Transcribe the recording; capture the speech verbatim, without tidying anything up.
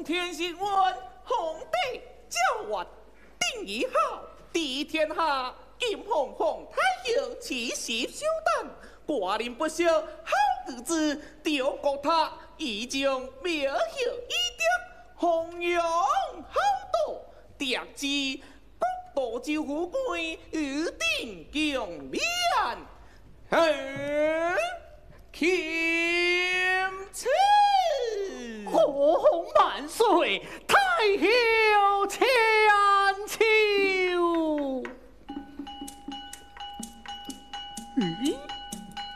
天星问皇帝教我定义好，地天下金凤凰太阳气息修丹，寡人不孝好日子丢国他，已经苗hiệu一点，弘扬好道，达至国道之富贵，与定共勉。嘿，钦此。 国红万岁，太兄。